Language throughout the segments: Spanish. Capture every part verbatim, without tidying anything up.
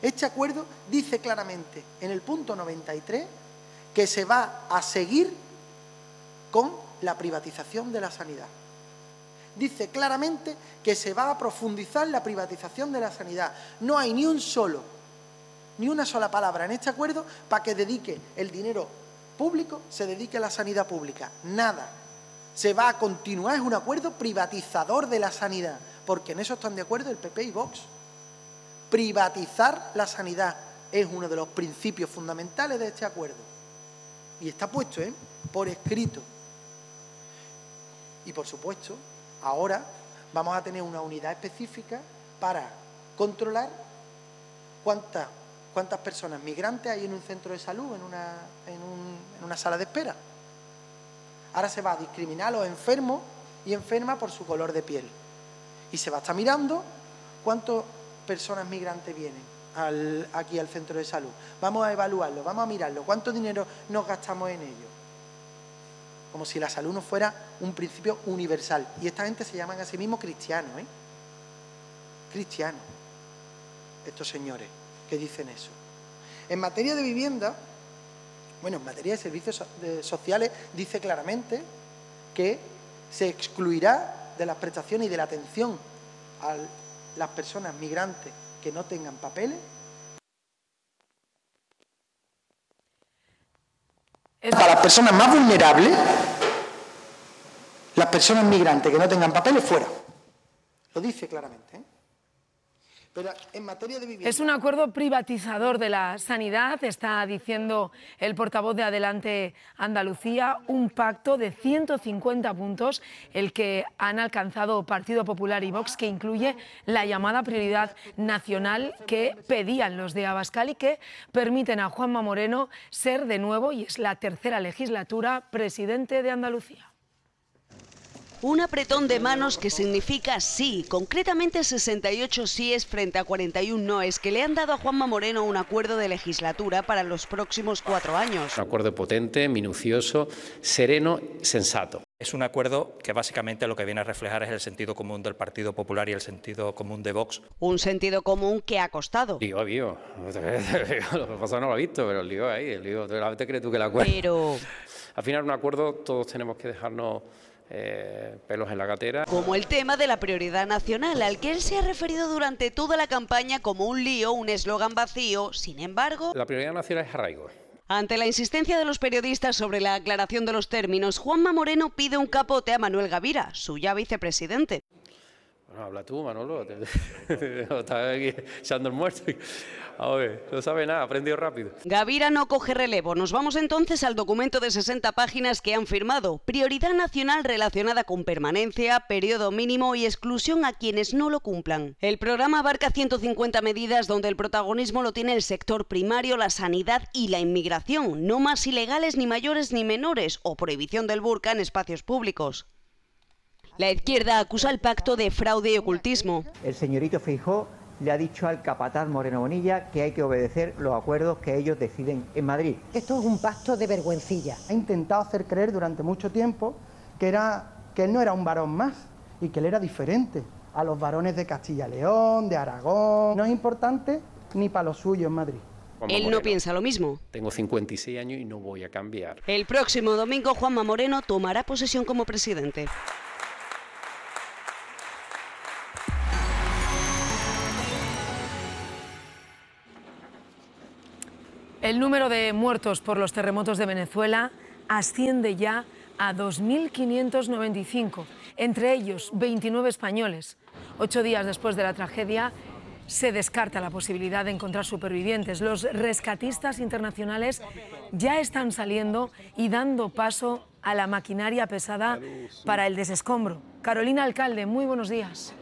Este acuerdo dice claramente en el punto noventa y tres que se va a seguir con la privatización de la sanidad. Dice claramente que se va a profundizar la privatización de la sanidad. No hay ni un solo, ni una sola palabra en este acuerdo para que dedique el dinero público, se dedique a la sanidad pública. Nada. Se va a continuar, es un acuerdo privatizador de la sanidad, porque en eso están de acuerdo el P P y Vox. Privatizar la sanidad es uno de los principios fundamentales de este acuerdo. Y está puesto, ¿eh?, por escrito. Y, por supuesto, ahora vamos a tener una unidad específica para controlar cuántas, cuántas personas migrantes hay en un centro de salud, en una, en, un, en una sala de espera. Ahora se va a discriminar a los enfermos y enfermas por su color de piel. Y se va a estar mirando cuántas personas migrantes vienen al, aquí al centro de salud. Vamos a evaluarlo, vamos a mirarlo. ¿Cuánto dinero nos gastamos en ello? Como si la salud no fuera un principio universal. Y esta gente se llaman a sí mismos cristianos, ¿eh? Cristianos, estos señores que dicen eso. En materia de vivienda, bueno, en materia de servicios sociales, dice claramente que se excluirá de las prestaciones y de la atención a las personas migrantes que no tengan papeles. Para las personas más vulnerables, las personas migrantes que no tengan papeles, fuera. Lo dice claramente, ¿eh? Pero en materia de vivienda... Es un acuerdo privatizador de la sanidad, está diciendo el portavoz de Adelante Andalucía, un pacto de ciento cincuenta puntos, el que han alcanzado Partido Popular y Vox, que incluye la llamada prioridad nacional que pedían los de Abascal y que permiten a Juanma Moreno ser de nuevo, y es la tercera legislatura, presidente de Andalucía. Un apretón de manos que significa sí, concretamente sesenta y ocho síes frente a cuarenta y uno noes que le han dado a Juanma Moreno un acuerdo de legislatura para los próximos cuatro años. Un acuerdo potente, minucioso, sereno, sensato. Es un acuerdo que básicamente lo que viene a reflejar es el sentido común del Partido Popular y el sentido común de Vox. Un sentido común que ha costado. Lío, lío. Lo que pasa no lo he visto, pero el lío ahí, el lío. ¿Te crees tú que el acuerdo? Pero... Al final un acuerdo todos tenemos que dejarnos... Eh, pelos en la gatera. Como el tema de la prioridad nacional, al que él se ha referido durante toda la campaña como un lío, un eslogan vacío. Sin embargo, la prioridad nacional es arraigo. Ante la insistencia de los periodistas sobre la aclaración de los términos, Juanma Moreno pide un capote a Manuel Gavira, su ya vicepresidente. Bueno, habla tú, Manolo. Estás aquí echando el muerto. A ver, no sabe nada, aprendió rápido. Gavira no coge relevo. Nos vamos entonces al documento de sesenta páginas que han firmado. Prioridad nacional relacionada con permanencia, periodo mínimo y exclusión a quienes no lo cumplan. El programa abarca ciento cincuenta medidas donde el protagonismo lo tiene el sector primario, la sanidad y la inmigración. No más ilegales ni mayores ni menores o prohibición del burka en espacios públicos. La izquierda acusa el pacto de fraude y ocultismo. El señorito Feijóo le ha dicho al capataz Moreno Bonilla que hay que obedecer los acuerdos que ellos deciden en Madrid. Esto es un pacto de vergüencilla. Ha intentado hacer creer durante mucho tiempo que, era, que él no era un varón más y que él era diferente a los varones de Castilla y León, de Aragón. No es importante ni para lo suyo en Madrid. Juanma Él Moreno. No piensa lo mismo. Tengo cincuenta y seis años y no voy a cambiar. El próximo domingo Juanma Moreno tomará posesión como presidente. El número de muertos por los terremotos de Venezuela asciende ya a dos mil quinientos noventa y cinco, entre ellos veintinueve españoles. Ocho días después de la tragedia, se descarta la posibilidad de encontrar supervivientes. Los rescatistas internacionales ya están saliendo y dando paso a la maquinaria pesada para el desescombro. Carolina Alcalde, muy buenos días.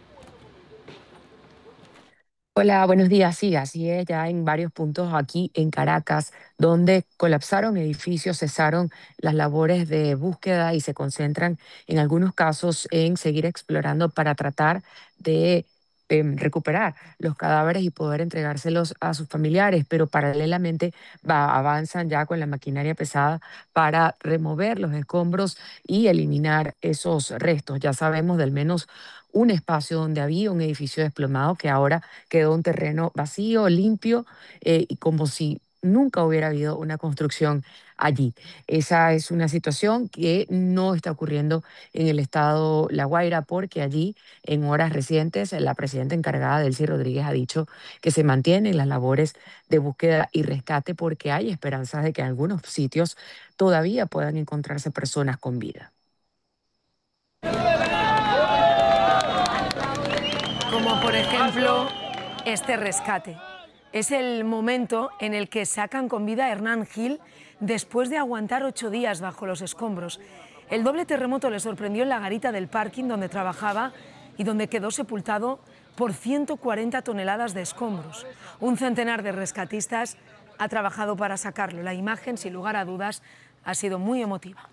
Hola, buenos días. Sí, así es, ya en varios puntos aquí en Caracas, donde colapsaron edificios, cesaron las labores de búsqueda y se concentran en algunos casos en seguir explorando para tratar de eh, recuperar los cadáveres y poder entregárselos a sus familiares, pero paralelamente va, avanzan ya con la maquinaria pesada para remover los escombros y eliminar esos restos. Ya sabemos del menos un espacio donde había un edificio desplomado que ahora quedó un terreno vacío, limpio, eh, y como si nunca hubiera habido una construcción allí. Esa es una situación que no está ocurriendo en el estado La Guaira, porque allí en horas recientes la presidenta encargada, Delcy Rodríguez, ha dicho que se mantienen las labores de búsqueda y rescate porque hay esperanzas de que en algunos sitios todavía puedan encontrarse personas con vida. Como por ejemplo este rescate. Es el momento en el que sacan con vida a Hernán Gil después de aguantar ocho días bajo los escombros. El doble terremoto le sorprendió en la garita del parking donde trabajaba y donde quedó sepultado por ciento cuarenta toneladas de escombros. Un centenar de rescatistas ha trabajado para sacarlo. La imagen, sin lugar a dudas, ha sido muy emotiva.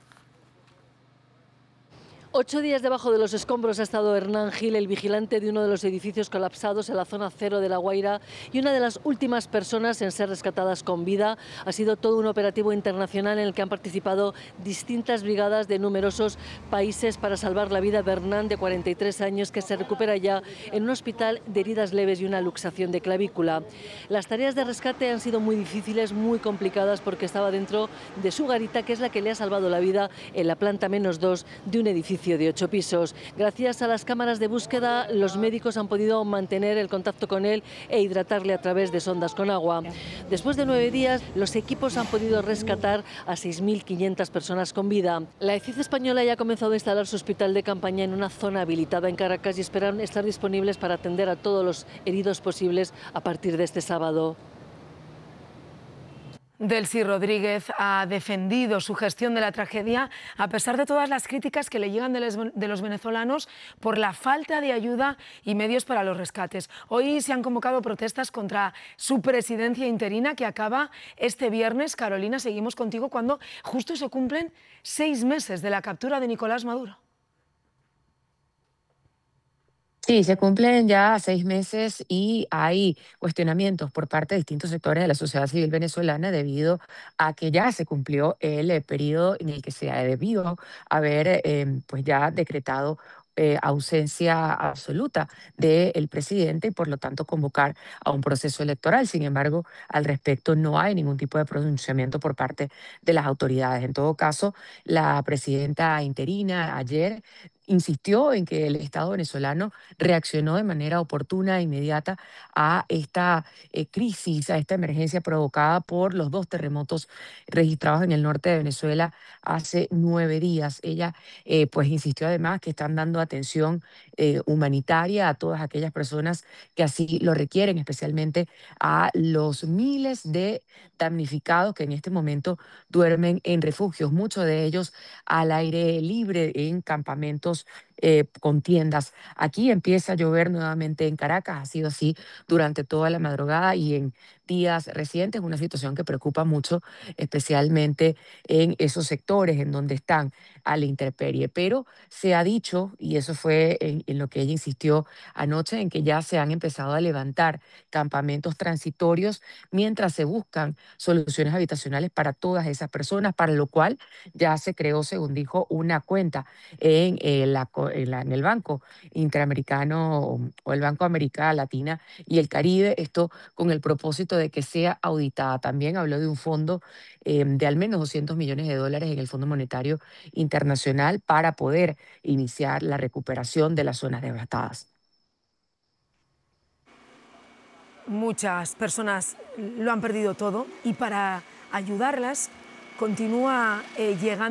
Ocho días debajo de los escombros ha estado Hernán Gil, el vigilante de uno de los edificios colapsados en la zona cero de La Guaira y una de las últimas personas en ser rescatadas con vida. Ha sido todo un operativo internacional en el que han participado distintas brigadas de numerosos países para salvar la vida de Hernán, de cuarenta y tres años, que se recupera ya en un hospital de heridas leves y una luxación de clavícula. Las tareas de rescate han sido muy difíciles, muy complicadas, porque estaba dentro de su garita, que es la que le ha salvado la vida en la planta menos dos de un edificio de ocho pisos. Gracias a las cámaras de búsqueda, los médicos han podido mantener el contacto con él e hidratarle a través de sondas con agua. Después de nueve días, los equipos han podido rescatar a seis mil quinientas personas con vida. La E C I Z española ya ha comenzado a instalar su hospital de campaña en una zona habilitada en Caracas y esperan estar disponibles para atender a todos los heridos posibles a partir de este sábado. Delcy Rodríguez ha defendido su gestión de la tragedia a pesar de todas las críticas que le llegan de los venezolanos por la falta de ayuda y medios para los rescates. Hoy se han convocado protestas contra su presidencia interina que acaba este viernes. Carolina, seguimos contigo cuando justo se cumplen seis meses de la captura de Nicolás Maduro. Sí, se cumplen ya seis meses y hay cuestionamientos por parte de distintos sectores de la sociedad civil venezolana debido a que ya se cumplió el eh, periodo en el que se ha debido haber eh, pues ya decretado eh, ausencia absoluta del presidente y por lo tanto convocar a un proceso electoral. Sin embargo, al respecto no hay ningún tipo de pronunciamiento por parte de las autoridades. En todo caso, la presidenta interina ayer insistió en que el Estado venezolano reaccionó de manera oportuna e inmediata a esta eh, crisis, a esta emergencia provocada por los dos terremotos registrados en el norte de Venezuela hace nueve días. Ella eh, pues insistió además que están dando atención eh, humanitaria a todas aquellas personas que así lo requieren, especialmente a los miles de damnificados que en este momento duermen en refugios, muchos de ellos al aire libre en campamentos Eh, con tiendas. Aquí empieza a llover nuevamente en Caracas, ha sido así durante toda la madrugada y en días recientes, una situación que preocupa mucho, especialmente en esos sectores en donde están a la intemperie. Pero se ha dicho, y eso fue en, en lo que ella insistió anoche, en que ya se han empezado a levantar campamentos transitorios mientras se buscan soluciones habitacionales para todas esas personas, para lo cual ya se creó, según dijo, una cuenta en eh, la en, la, en el Banco Interamericano o el Banco América Latina y el Caribe, esto con el propósito de que sea auditada. También habló de un fondo eh, de al menos doscientos millones de dólares en el Fondo Monetario Internacional para poder iniciar la recuperación de las zonas devastadas. Muchas personas lo han perdido todo y para ayudarlas continúa eh, llegando